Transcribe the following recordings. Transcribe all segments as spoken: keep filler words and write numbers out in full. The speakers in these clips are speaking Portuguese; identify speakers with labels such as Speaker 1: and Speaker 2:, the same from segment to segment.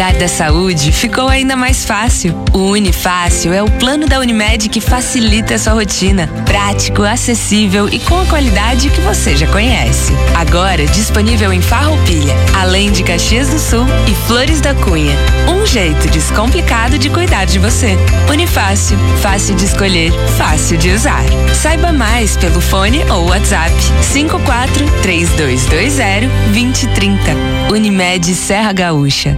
Speaker 1: Cuidar da saúde ficou ainda mais fácil. O Unifácil é o plano da Unimed que facilita a sua rotina. Prático, acessível e com a qualidade que você já conhece. Agora disponível em Farroupilha, além de Caxias do Sul e Flores da Cunha. Um jeito descomplicado de cuidar de você. Unifácil, fácil de escolher, fácil de usar. Saiba mais pelo fone ou WhatsApp cinco quatro três dois dois zero dois zero três zero. Unimed Serra Gaúcha.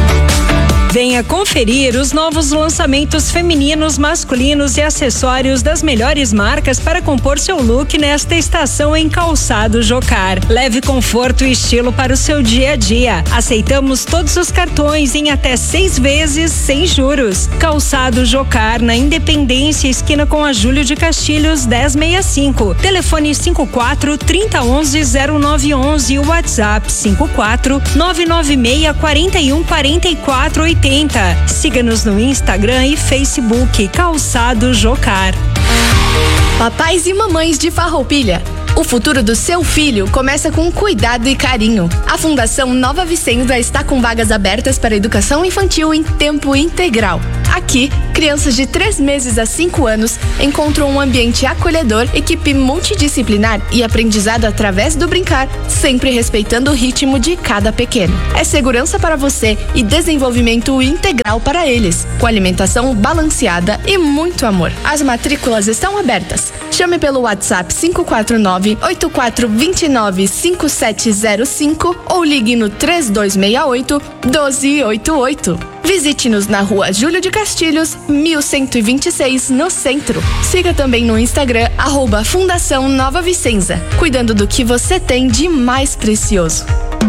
Speaker 2: Venha conferir os novos lançamentos femininos, masculinos e acessórios das melhores marcas para compor seu look nesta estação em Calçado Jocar. Leve conforto e estilo para o seu dia a dia. Aceitamos todos os cartões em até seis vezes sem juros. Calçado Jocar, na Independência, esquina com a Júlio de Castilhos, dez sessenta e cinco. Telefone cinco quatro, trinta, onze, zero nove onze e o WhatsApp cinco quatro, nove nove seis, quarenta e um, quarenta e quatro, oitenta. Siga-nos no Instagram e Facebook Calçado Jocar.
Speaker 3: Papais e mamães de Farroupilha, o futuro do seu filho começa com cuidado e carinho. A Fundação Nova Vicenza está com vagas abertas para educação infantil em tempo integral. Aqui, crianças de três meses a cinco anos encontram um ambiente acolhedor, equipe multidisciplinar e aprendizado através do brincar, sempre respeitando o ritmo de cada pequeno. É segurança para você e desenvolvimento integral para eles, com alimentação balanceada e muito amor. As matrículas estão abertas. Chame pelo WhatsApp cinco quatro nove, oito quatro dois nove, cinco sete zero cinco ou ligue no três dois seis oito, um dois oito oito. Visite-nos na rua Júlio de Castilhos, mil cento e vinte e seis, no centro. Siga também no Instagram, arroba Fundação Nova Vicenza, cuidando do que você tem de mais precioso.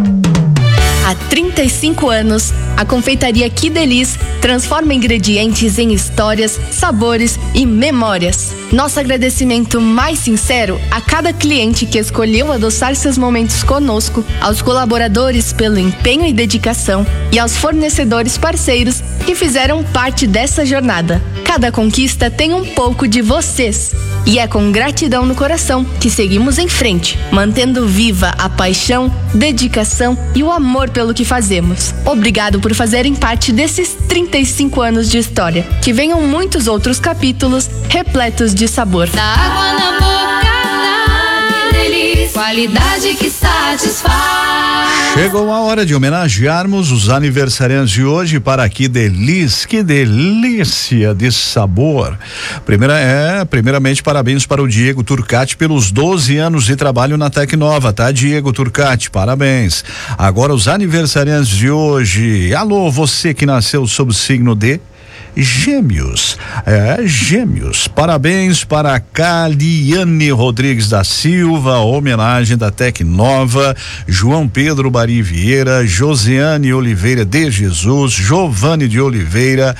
Speaker 3: Há trinta e cinco anos, a confeitaria Que Delice transforma ingredientes em histórias, sabores e memórias. Nosso agradecimento mais sincero a cada cliente que escolheu adoçar seus momentos conosco, aos colaboradores pelo empenho e dedicação e aos fornecedores parceiros que fizeram parte dessa jornada. Cada conquista tem um pouco de vocês. E é com gratidão no coração que seguimos em frente, mantendo viva a paixão, dedicação e o amor pelo que fazemos. Obrigado por fazerem parte desses trinta e cinco anos de história. Que venham muitos outros capítulos repletos de sabor.
Speaker 4: Da água na boca, que delícia, qualidade que satisfaz.
Speaker 5: Chegou a hora de homenagearmos os aniversariantes de hoje para Que Delice, que delícia de sabor. Primeira, é, primeiramente, parabéns para o Diego Turcati pelos doze anos de trabalho na Tecnova, tá, Diego Turcati? Parabéns. Agora os aniversariantes de hoje. Alô, você que nasceu sob o signo de Gêmeos, é, Gêmeos. Parabéns para Caliane Rodrigues da Silva, homenagem da Tecnova, João Pedro Bari Vieira, Josiane Oliveira de Jesus, Giovanni de Oliveira,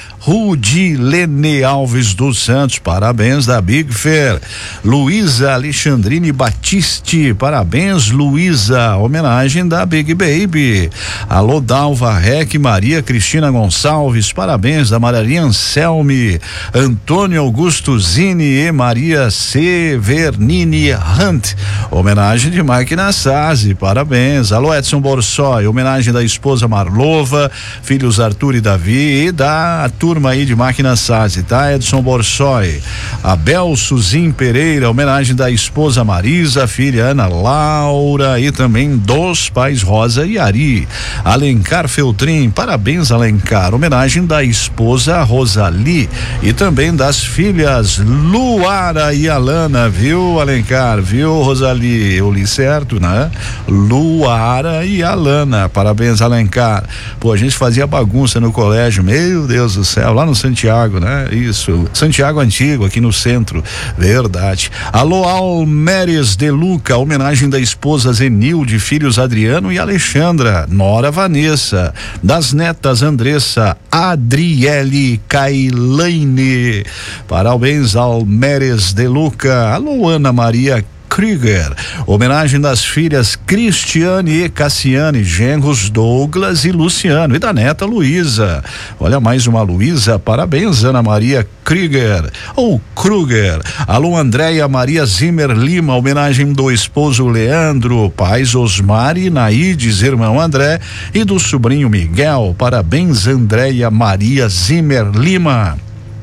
Speaker 5: Rudilene Alves dos Santos, parabéns da Big Fair, Luísa Alexandrine Batiste, parabéns Luísa, homenagem da Big Baby. Alô, Dalva Rec, Maria Cristina Gonçalves, parabéns da Maria Anselme, Antônio Augusto Zini e Maria Severnini Hunt, homenagem de Mike Nassasi, parabéns. Alô, Edson Borsoi, homenagem da esposa Marlova, filhos Arthur e Davi e da turma aí de Mike Nassasi, tá, Edson Borsoi. Abel Suzin Pereira, homenagem da esposa Marisa, filha Ana Laura e também dos pais Rosa e Ari. Alencar Feltrin, parabéns Alencar, homenagem da esposa Rosali e também das filhas Luara e Alana, viu, Alencar, viu, Rosali? Eu li certo, né? Luara e Alana, parabéns, Alencar. Pô, a gente fazia bagunça no colégio, meu Deus do céu, lá no Santiago, né? Isso, Santiago Antigo, aqui no centro, verdade. Alô, Almeres de Luca, homenagem da esposa Zenilde, filhos Adriano e Alexandra, nora Vanessa, das netas Andressa, Adriele, Cailane, parabéns Almeres de Luca. Alô, Ana Maria Krieger. Homenagem das filhas Cristiane e Cassiane, genros Douglas e Luciano, e da neta Luísa. Olha, mais uma Luísa, parabéns, Ana Maria Krieger, ou Kruger. Alô, Andréia Maria Zimmer Lima, homenagem do esposo Leandro, pais Osmar e Naides, irmão André, e do sobrinho Miguel. Parabéns, Andréia Maria Zimmer Lima.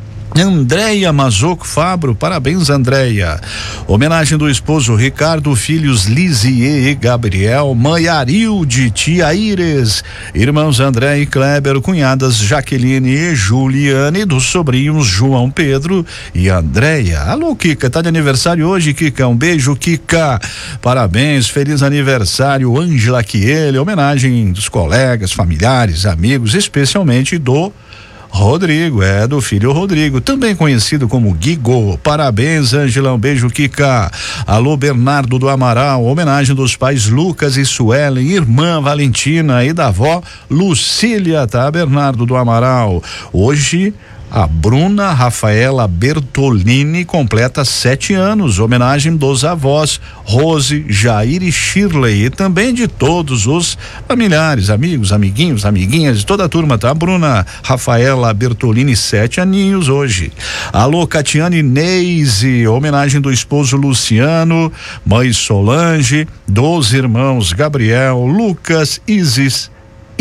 Speaker 5: Andréia Mazoco Fabro, parabéns, Andréia. Homenagem do esposo Ricardo, filhos Lizier e Gabriel, mãe Arilde, tia Ires, irmãos André e Kleber, cunhadas Jaqueline e Juliane, dos sobrinhos João Pedro e Andréia. Alô, Kika, tá de aniversário hoje, Kika? Um beijo, Kika. Parabéns, feliz aniversário, Ângela Chiele. Homenagem dos colegas, familiares, amigos, especialmente do Rodrigo, é do filho Rodrigo, também conhecido como Guigo. Parabéns, Ângela, um beijo, Kika. Alô, Bernardo do Amaral, homenagem dos pais Lucas e Suelen, irmã Valentina e da avó Lucília, tá? Bernardo do Amaral. Hoje a Bruna Rafaela Bertolini completa sete anos, homenagem dos avós Rose, Jair e Shirley, e também de todos os familiares, amigos, amiguinhos, amiguinhas, de toda a turma, tá? Bruna Rafaela Bertolini, sete aninhos hoje. Alô, Catiane Neise, homenagem do esposo Luciano, mãe Solange, dos irmãos Gabriel, Lucas, Isis,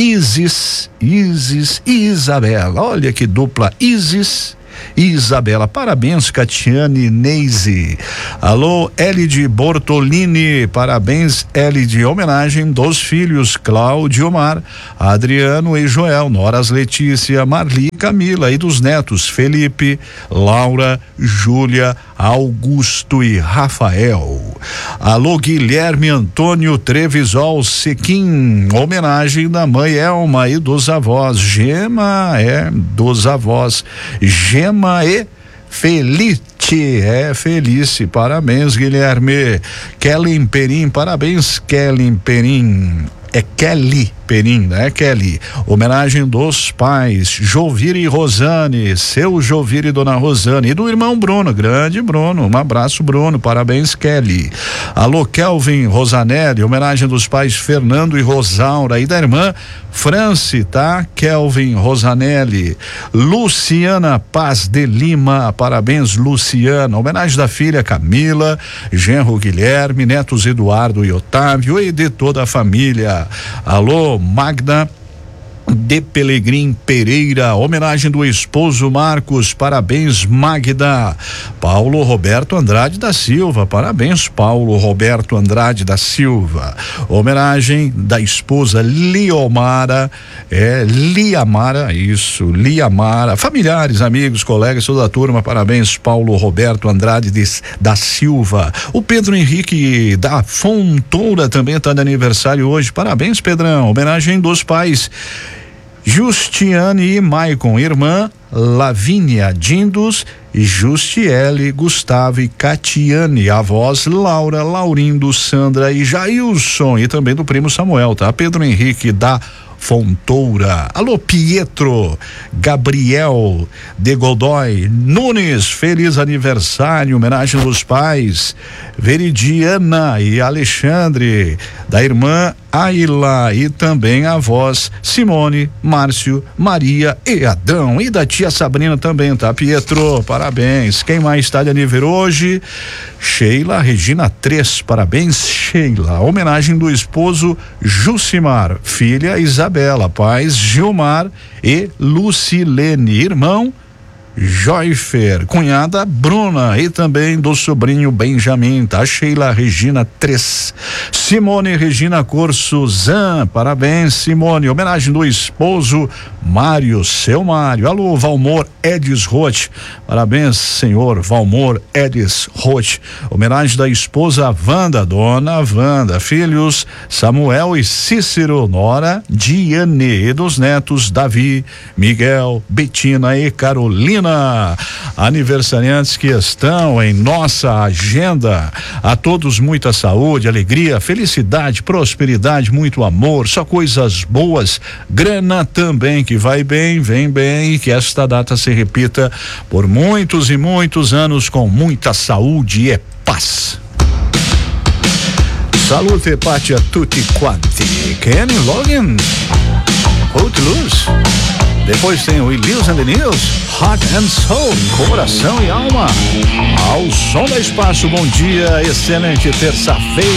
Speaker 5: Isis, Isis e Isabela. Olha que dupla, Isis e Isabela. Parabéns, Catiane Neise. Alô, Elide Bortolini, parabéns, Elide. Homenagem dos filhos Cláudio Mar, Adriano e Joel, noras Letícia, Marli e Camila, e dos netos Felipe, Laura, Júlia, Augusto e Rafael. Alô, Guilherme Antônio Trevisol Sequim, homenagem da mãe Elma e dos avós Gema, é, dos avós Gema e Felite, é, Felice, parabéns, Guilherme. Kellen Perim, parabéns, Kellen Perim. É Kelly Perim, né? Kelly. Homenagem dos pais Jovir e Rosane, seu Jovir e dona Rosane, e do irmão Bruno, grande Bruno, um abraço, Bruno, parabéns, Kelly. Alô, Kelvin Rosanelli, homenagem dos pais Fernando e Rosaura, e da irmã Franci, tá? Kelvin Rosanelli. Luciana Paz de Lima, parabéns, Luciana. Homenagem da filha Camila, genro Guilherme, netos Eduardo e Otávio, e de toda a família. Alô, Magda de Pelegrim Pereira, homenagem do esposo Marcos, parabéns, Magda. Paulo Roberto Andrade da Silva, parabéns, Paulo Roberto Andrade da Silva. Homenagem da esposa Liomara, é Liamara, isso, Liamara, familiares, amigos, colegas, toda a turma, parabéns, Paulo Roberto Andrade de, da Silva. O Pedro Henrique da Fontoura também está de aniversário hoje, parabéns, Pedrão. Homenagem dos pais Justiane e Maicon, irmã Lavínia Dindos, Justiele, Gustavo e Catiane, avós Laura, Laurindo, Sandra e Jailson, e também do primo Samuel, tá? Pedro Henrique da Fontoura. Alô, Pietro Gabriel de Godoy Nunes, feliz aniversário, homenagem dos pais Veridiana e Alexandre, da irmã Aila, e também a avós Simone, Márcio, Maria e Adão, e da tia Sabrina também, tá, Pietro? Parabéns. Quem mais está de aniversário hoje? Sheila Regina três, parabéns, Sheila. Homenagem do esposo Jucimar, filha Isabela, pais Gilmar e Lucilene, irmão Joyfer, cunhada Bruna, e também do sobrinho Benjamin, tá? Sheila Regina três. Simone Regina Corso Zan, parabéns, Simone. Homenagem do esposo Mário, seu Mário. Alô, Valmor Edis Roth, parabéns, senhor Valmor Edis Roth. Homenagem da esposa Wanda, dona Wanda, filhos Samuel e Cícero, nora Diane, e dos netos Davi, Miguel, Betina e Carolina. Aniversariantes que estão em nossa agenda, a todos muita saúde, alegria, felicidade, prosperidade, muito amor, só coisas boas, grana também, que vai bem, vem bem, e que esta data se repita por muitos e muitos anos com muita saúde e paz. Salute Patia Tutti Quanti. Kenny Logan. Footloose. Depois tem o Ilils and the News, Heart and Soul, coração e alma. Ao som da Espaço, bom dia, excelente terça-feira.